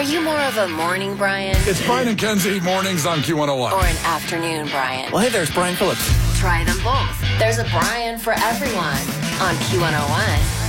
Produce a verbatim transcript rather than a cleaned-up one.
you more of a morning Brian? It's Brian and Kenzie mornings on Q one oh one. Or an afternoon Brian? Well, hey, there's Brian Phillips. Try them both. There's a Brian for everyone on Q one oh one.